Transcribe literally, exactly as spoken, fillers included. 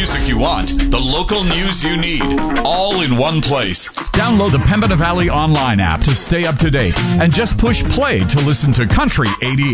music you want, the local news you need, all in one place. Download the Pembina Valley Online app to stay up to date and just push play to listen to Country eighty-eight.